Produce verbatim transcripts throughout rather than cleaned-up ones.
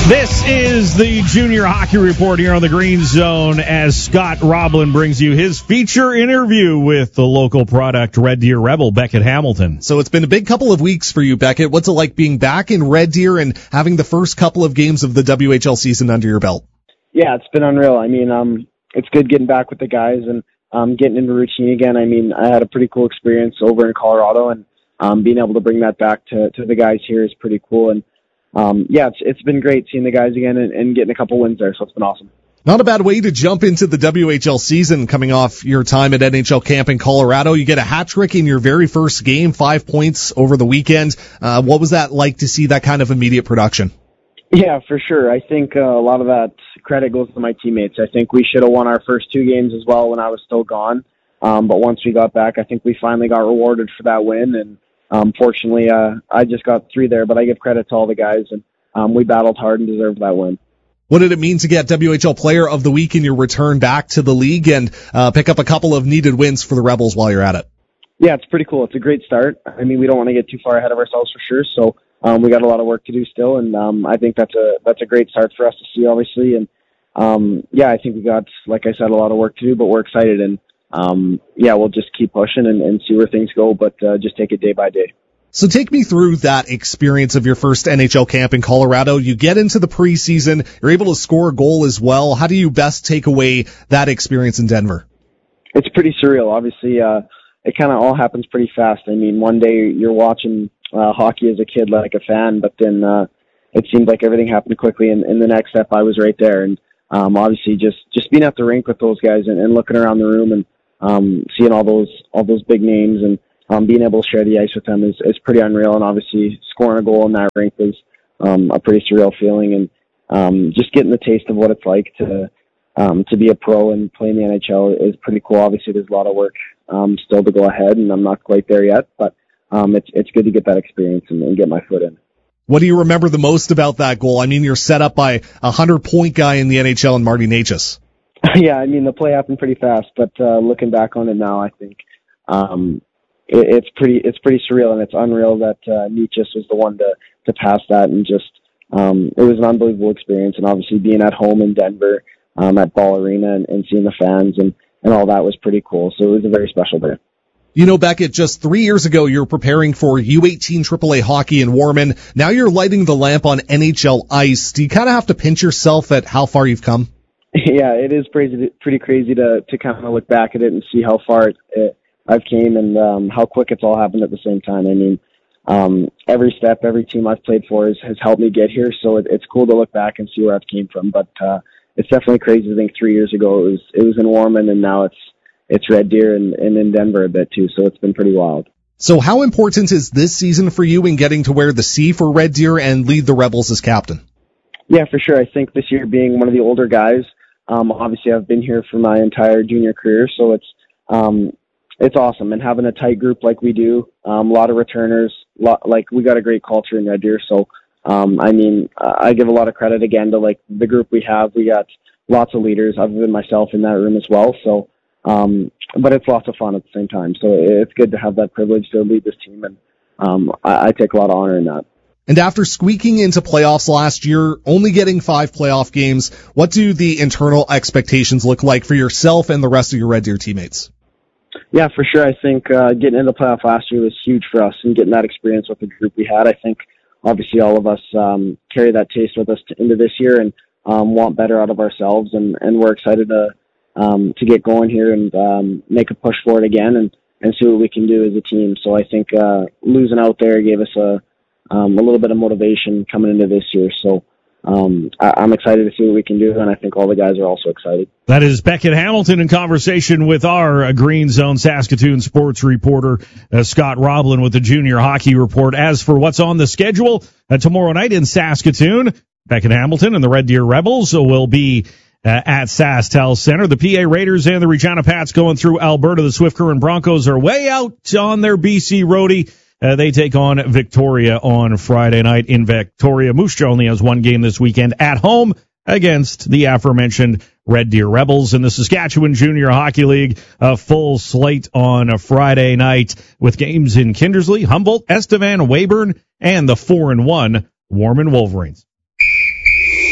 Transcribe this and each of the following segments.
This is the Junior Hockey Report here on the Green Zone as Scott Roblin brings you his feature interview with the local product Red Deer Rebel, Beckett Hamilton. So it's been a big couple of weeks for you, Beckett. What's it like being back in Red Deer and having the first couple of games of the W H L season under your belt? Yeah, it's been unreal. I mean, um, it's good getting back with the guys and um, getting into routine again. I mean, I had a pretty cool experience over in Colorado, and um, being able to bring that back to, to the guys here is pretty cool. And Um, yeah, it's, it's been great seeing the guys again and, and getting a couple wins there, so it's been awesome. Not a bad way to jump into the W H L season coming off your time at N H L camp in Colorado. You get a hat trick in your very first game, five points over the weekend. Uh, what was that like to see that kind of immediate production? Yeah, for sure. I think uh, a lot of that credit goes to my teammates. I think we should have won our first two games as well when I was still gone. Um, but once we got back, I think we finally got rewarded for that win, and Um, fortunately, uh, I just got three there, but I give credit to all the guys, and um, we battled hard and deserved that win. What did it mean to get W H L Player of the Week in your return back to the league and uh, pick up a couple of needed wins for the Rebels while you're at it? Yeah, it's pretty cool. It's a great start. I mean, we don't want to get too far ahead of ourselves for sure, so um, we got a lot of work to do still, and um, I think that's a that's a great start for us to see, obviously. And um, yeah, I think we got, like I said, a lot of work to do, but we're excited, and um, yeah, we'll just keep pushing and, and see where things go, but uh, just take it day by day. So take me through that experience of your first N H L camp in Colorado. You get into the preseason, you're able to score a goal as well. How do you best take away that experience in Denver? It's pretty surreal. Obviously, uh, it kind of all happens pretty fast. I mean, one day you're watching uh, hockey as a kid like a fan, but then uh, it seemed like everything happened quickly, and, and the next step I was right there. And um, obviously just, just being at the rink with those guys and, and looking around the room and um, seeing all those all those big names and Um, being able to share the ice with them is, is pretty unreal, and obviously scoring a goal in that rink was um, a pretty surreal feeling, and um, just getting the taste of what it's like to um, to be a pro and play in the N H L is pretty cool. Obviously, there's a lot of work um, still to go ahead, and I'm not quite there yet, but um, it's it's good to get that experience and, and get my foot in. What do you remember the most about that goal? I mean, you're set up by a hundred-point guy in the N H L and Marty Necas. Yeah, I mean, the play happened pretty fast, but uh, looking back on it now, I think um, it, it's pretty it's pretty surreal, and it's unreal that uh, Necas was the one to, to pass that, and just um, it was an unbelievable experience. And obviously being at home in Denver um, at Ball Arena and, and seeing the fans and, and all that was pretty cool. So it was a very special day. You know, Beckett, just three years ago, you were preparing for U eighteen triple A hockey in Warman. Now you're lighting the lamp on N H L ice. Do you kind of have to pinch yourself at how far you've come? Yeah, it is pretty, pretty crazy to, to kind of look back at it and see how far it, it, I've came and um, how quick it's all happened at the same time. I mean, um, every step, every team I've played for has, has helped me get here, so it, it's cool to look back and see where I've came from. But uh, it's definitely crazy to think three years ago it was it was in Warman, and now it's it's Red Deer and, and in Denver a bit too, so it's been pretty wild. So how important is this season for you in getting to wear the C for Red Deer and lead the Rebels as captain? Yeah, for sure. I think this year being one of the older guys, um, obviously I've been here for my entire junior career, so it's um, it's awesome. And having a tight group like we do, um, a lot of returners, lot, like we got a great culture in Red Deer. So, um, I mean, uh, I give a lot of credit again to like the group we have. We got lots of leaders other than myself in that room as well. So, um, but it's lots of fun at the same time. So it's good to have that privilege to lead this team. And, um, I, I take a lot of honor in that. And after squeaking into playoffs last year, only getting five playoff games, what do the internal expectations look like for yourself and the rest of your Red Deer teammates? Yeah, for sure. I think uh, getting into the playoff last year was huge for us, and getting that experience with the group we had. I think obviously all of us um, carry that taste with us to, into this year and um, want better out of ourselves, and, and we're excited to um, to get going here and um, make a push for it again and, and see what we can do as a team. So I think uh, losing out there gave us a um, a little bit of motivation coming into this year. So Um, I, I'm excited to see what we can do, and I think all the guys are also excited. That is Beckett Hamilton in conversation with our uh, Green Zone Saskatoon sports reporter, uh, Scott Roblin, with the Junior Hockey Report. As for what's on the schedule uh, tomorrow night in Saskatoon, Beckett Hamilton and the Red Deer Rebels will be uh, at SaskTel Center. The P A Raiders and the Regina Pats going through Alberta. The Swift Current Broncos are way out on their B C roadie. Uh, they take on Victoria on Friday night in Victoria. Moose Jaw only has one game this weekend at home against the aforementioned Red Deer Rebels. In the Saskatchewan Junior Hockey League, a full slate on a Friday night with games in Kindersley, Humboldt, Estevan, Weyburn, and the four and one Warman Wolverines.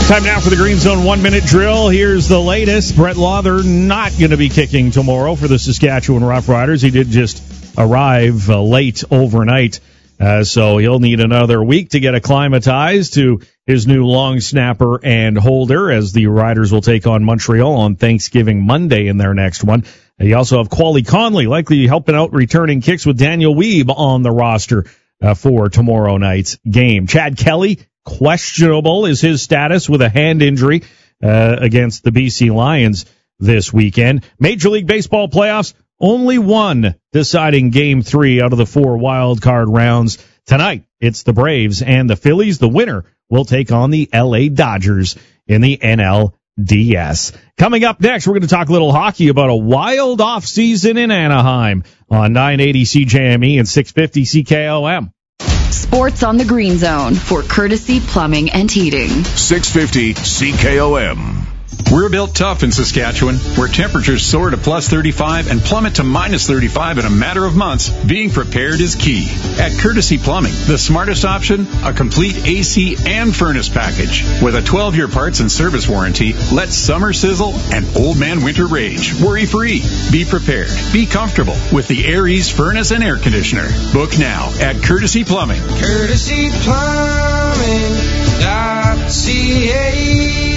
Time now for the Green Zone one-minute drill. Here's the latest. Brett Lauther not going to be kicking tomorrow for the Saskatchewan Roughriders. He did just arrive uh, late overnight, uh, so he'll need another week to get acclimatized to his new long snapper and holder, as the Riders will take on Montreal on Thanksgiving Monday in their next one. You also have Quali Conley likely helping out returning kicks with Daniel Weeb on the roster uh, for tomorrow night's game. Chad Kelly, questionable is his status with a hand injury uh, against the B C Lions this weekend. Major League Baseball playoffs, only one deciding game three out of the four wild card rounds. Tonight, it's the Braves and the Phillies. The winner will take on the L A Dodgers in the N L D S. Coming up next, we're going to talk a little hockey about a wild offseason in Anaheim on nine eighty C J M E and six fifty C K O M. Sports on the Green Zone for Courtesy Plumbing and Heating. six fifty C K O M. We're built tough in Saskatchewan, where temperatures soar to plus thirty-five and plummet to minus thirty-five in a matter of months. Being prepared is key. At Courtesy Plumbing, the smartest option, a complete A C and furnace package. With a twelve-year parts and service warranty, let summer sizzle and old man winter rage. Worry-free. Be prepared. Be comfortable with the Aries furnace and air conditioner. Book now at Courtesy Plumbing. Courtesy Plumbing dot C A.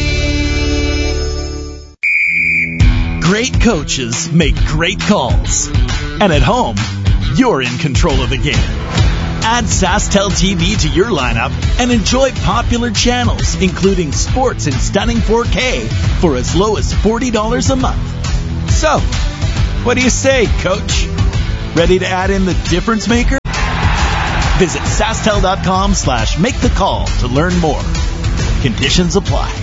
Great coaches make great calls. And at home, you're in control of the game. Add SaskTel T V to your lineup and enjoy popular channels, including sports in stunning four K for as low as forty dollars a month. So, what do you say, Coach? Ready to add in the difference maker? Visit SaskTel.com slash make the call to learn more. Conditions apply.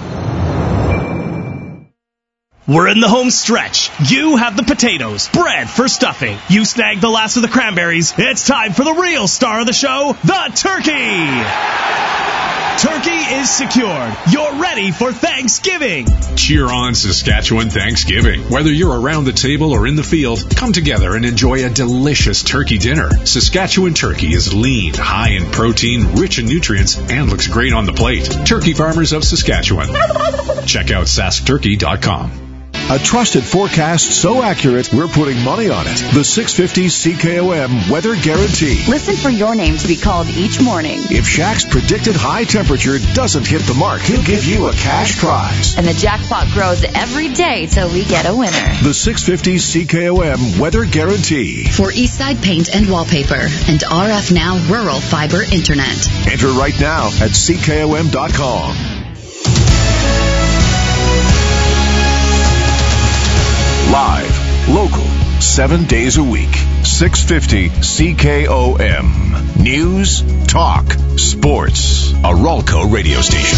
We're in the home stretch. You have the potatoes, bread for stuffing. You snagged the last of the cranberries. It's time for the real star of the show, the turkey. Turkey is secured. You're ready for Thanksgiving. Cheer on Saskatchewan Thanksgiving. Whether you're around the table or in the field, come together and enjoy a delicious turkey dinner. Saskatchewan turkey is lean, high in protein, rich in nutrients, and looks great on the plate. Turkey Farmers of Saskatchewan. Check out sask turkey dot com. A trusted forecast so accurate, we're putting money on it. The six fifty C K O M Weather Guarantee. Listen for your name to be called each morning. If Shaq's predicted high temperature doesn't hit the mark, he'll give you a cash prize. And the jackpot grows every day till we get a winner. The six fifty C K O M Weather Guarantee. For Eastside Paint and Wallpaper and R F Now Rural Fiber Internet. Enter right now at C K O M dot com. Live, local, seven days a week. six fifty C K O M. News, talk, sports. A Ralco radio station.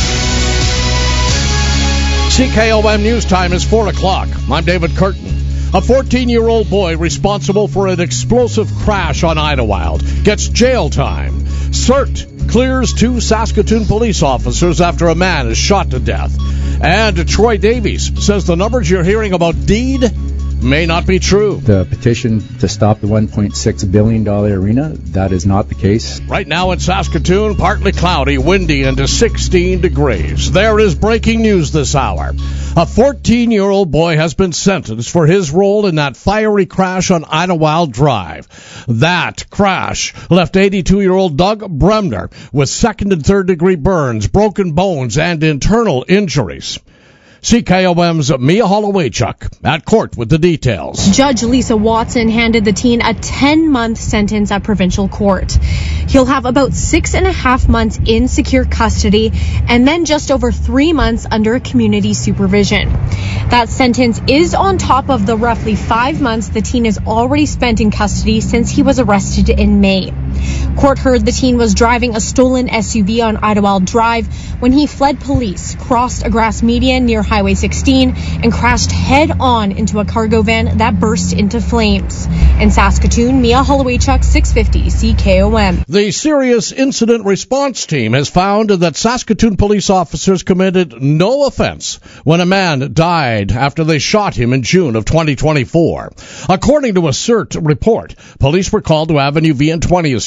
C K O M News Time is four o'clock. I'm David Curtin. A fourteen-year-old boy responsible for an explosive crash on Idlewild gets jail time. C E R T clears two Saskatoon police officers after a man is shot to death. And Troy Davies says the numbers you're hearing about Deed may not be true. The petition to stop the one point six billion dollars arena, that is not the case. Right now in Saskatoon, partly cloudy, windy, and to sixteen degrees. There is breaking news this hour. A fourteen-year-old boy has been sentenced for his role in that fiery crash on Idlewild Drive. That crash left eighty-two-year-old Doug Bremner with second and third degree burns, broken bones, and internal injuries. C K O M's Mia Holowaychuk at court with the details. Judge Lisa Watson handed the teen a ten-month sentence at provincial court. He'll have about six and a half months in secure custody and then just over three months under community supervision. That sentence is on top of the roughly five months the teen has already spent in custody since he was arrested in May. Court heard the teen was driving a stolen S U V on Idlewild Drive when he fled police, crossed a grass median near Highway sixteen, and crashed head-on into a cargo van that burst into flames. In Saskatoon, Mia Holowaychuk, six fifty C K O M. The Serious Incident Response Team has found that Saskatoon police officers committed no offense when a man died after they shot him in June of twenty twenty-four. According to a C E R T report, police were called to Avenue V and twentieth Street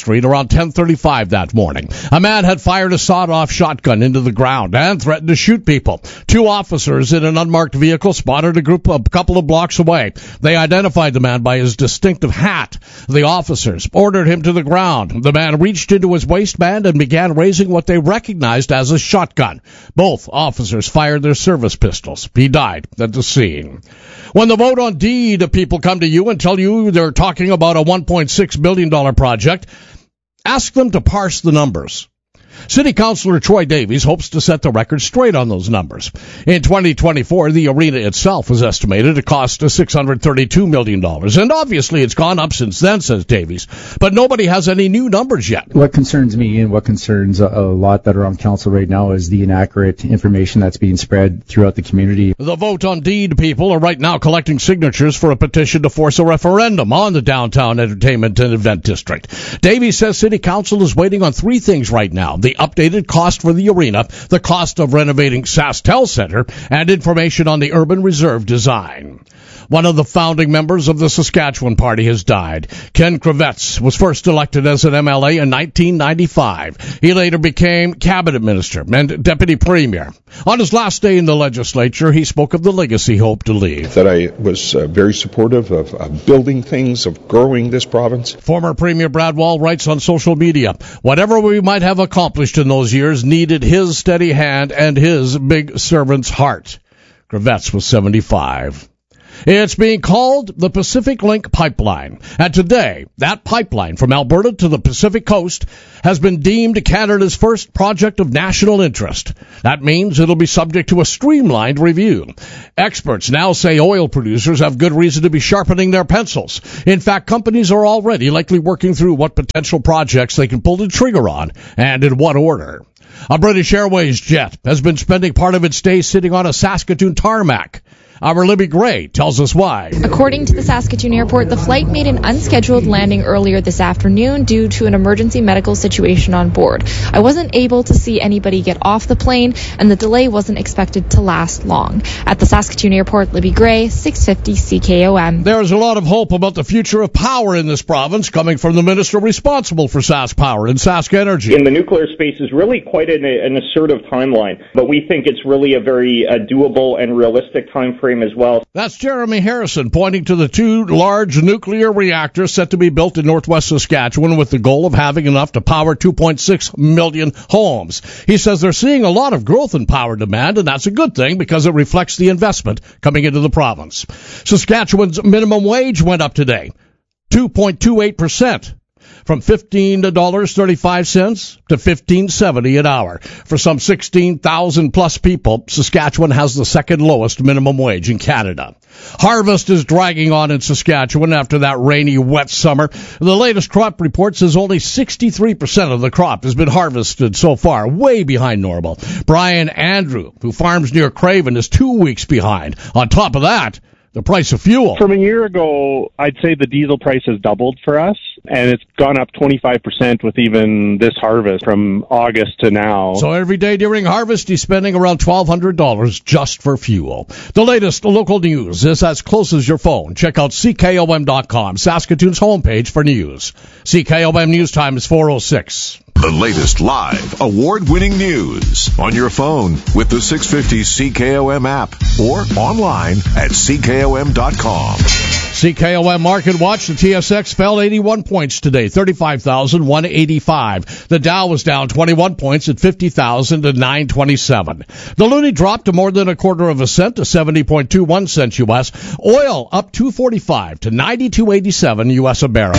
Street around ten thirty-five that morning. A man had fired a sawed-off shotgun into the ground and threatened to shoot people. Two officers in an unmarked vehicle spotted a group a couple of blocks away. They identified the man by his distinctive hat. The officers ordered him to the ground. The man reached into his waistband and began raising what they recognized as a shotgun. Both officers fired their service pistols. He died at the scene. When the vote on deed, people come to you and tell you they're talking about a one point six billion dollars project, ask them to parse the numbers. City Councilor Troy Davies hopes to set the record straight on those numbers. In twenty twenty-four, the arena itself was estimated to cost six hundred thirty-two million dollars, and obviously it's gone up since then, says Davies, but nobody has any new numbers yet. What concerns me and what concerns a, a lot that are on council right now is the inaccurate information that's being spread throughout the community. The vote on deed people are right now collecting signatures for a petition to force a referendum on the downtown entertainment and event district. Davies says City Council is waiting on three things right now: the updated cost for the arena, the cost of renovating SaskTel Center, and information on the urban reserve design. One of the founding members of the Saskatchewan Party has died. Ken Kravets was first elected as an M L A in nineteen ninety-five. He later became cabinet minister and deputy premier. On his last day in the legislature, he spoke of the legacy he hoped to leave. That I was uh, very supportive of uh, building things, of growing this province. Former Premier Brad Wall writes on social media, whatever we might have accomplished in those years needed his steady hand and his big servant's heart. Kravets was seventy-five. It's being called the Pacific Link Pipeline. And today, that pipeline from Alberta to the Pacific Coast has been deemed Canada's first project of national interest. That means it'll be subject to a streamlined review. Experts now say oil producers have good reason to be sharpening their pencils. In fact, companies are already likely working through what potential projects they can pull the trigger on and in what order. A British Airways jet has been spending part of its day sitting on a Saskatoon tarmac. Our Libby Gray tells us why. According to the Saskatoon airport, the flight made an unscheduled landing earlier this afternoon due to an emergency medical situation on board. I wasn't able to see anybody get off the plane, and the delay wasn't expected to last long. At the Saskatoon airport, Libby Gray, six fifty C K O M. There is a lot of hope about the future of power in this province coming from the minister responsible for Sask Power and Sask Energy. In the nuclear space is really quite an, an assertive timeline, but we think it's really a very uh, doable and realistic time frame as well. That's Jeremy Harrison pointing to the two large nuclear reactors set to be built in northwest Saskatchewan with the goal of having enough to power two point six million homes. He says they're seeing a lot of growth in power demand, and that's a good thing because it reflects the investment coming into the province. Saskatchewan's minimum wage went up today, two point two eight percent. From fifteen dollars and thirty-five cents to fifteen dollars and seventy cents an hour. For some sixteen thousand plus people, Saskatchewan has the second lowest minimum wage in Canada. Harvest is dragging on in Saskatchewan after that rainy, wet summer. The latest crop report says only sixty-three percent of the crop has been harvested so far, way behind normal. Brian Andrew, who farms near Craven, is two weeks behind. On top of that, the price of fuel. From a year ago, I'd say the diesel price has doubled for us, and it's gone up twenty-five percent with even this harvest from August to now. So every day during harvest, he's spending around twelve hundred dollars just for fuel. The latest local news is as close as your phone. Check out C K O M dot com, Saskatoon's homepage for news. C K O M News Time is four oh six. The latest live, award-winning news on your phone with the six fifty C K O M app or online at C K O M dot com. C K O M Market Watch, the T S X fell eighty-one points today, thirty-five thousand one hundred eighty-five. The Dow was down twenty-one points at fifty thousand nine hundred twenty-seven. The loonie dropped to more than a quarter of a cent to seventy point two one cents U S. Oil up two forty-five to ninety-two eighty-seven U S a barrel.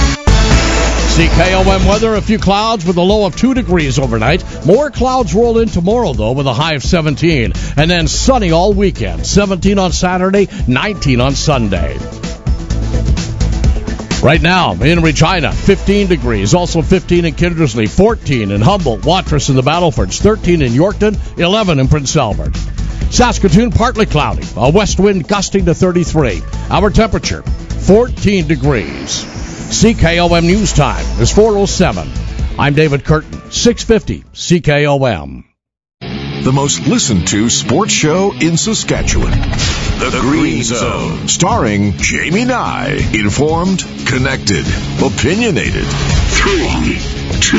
C K O M weather, a few clouds with a low of two degrees overnight. More clouds roll in tomorrow, though, with a high of seventeen. And then sunny all weekend. seventeen on Saturday, nineteen on Sunday. Right now, in Regina, fifteen degrees. Also fifteen in Kindersley, fourteen in Humboldt, Watrous, and the Battlefords, thirteen in Yorkton, eleven in Prince Albert. Saskatoon, partly cloudy. A west wind gusting to thirty-three. Our temperature, fourteen degrees. C K O M News Time is four oh seven. I'm David Curtin, six fifty C K O M. the most listened to sports show in Saskatchewan. The Green Zone, starring Jamie Nye. Informed, connected, opinionated. Three, two,